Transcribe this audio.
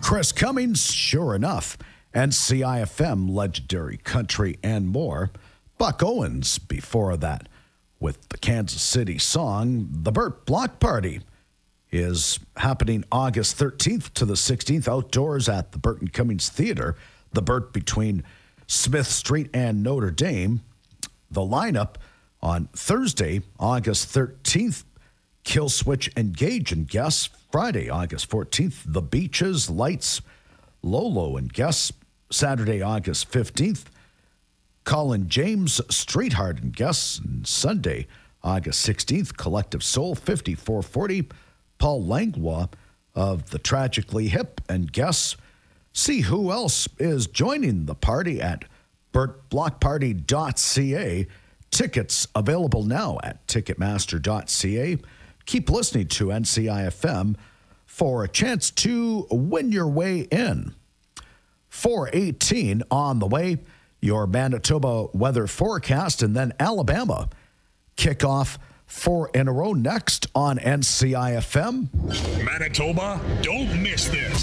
Chris Cummings, sure enough. NCIFM, Legendary Country, and more. Buck Owens before that with the Kansas City song, The Burt Block Party, is happening August 13th to the 16th outdoors at the Burton Cummings Theater. The Burt between Smith Street and Notre Dame. The lineup on Thursday, August 13th, Killswitch Engage and guests. Friday, August 14th, The Beaches, Lights, Lolo and guests. Saturday, August 15th, Colin James, Streetheart and guests. And Sunday, August 16th, Collective Soul, 5440, Paul Langlois of the Tragically Hip and guests. See who else is joining the party at burtblockparty.ca. Tickets available now at ticketmaster.ca. Keep listening to NCIFM for a chance to win your way in. 4:18 on the way, your Manitoba weather forecast, and then Alabama kick off 4 in a row next on NCIFM. Manitoba, don't miss this.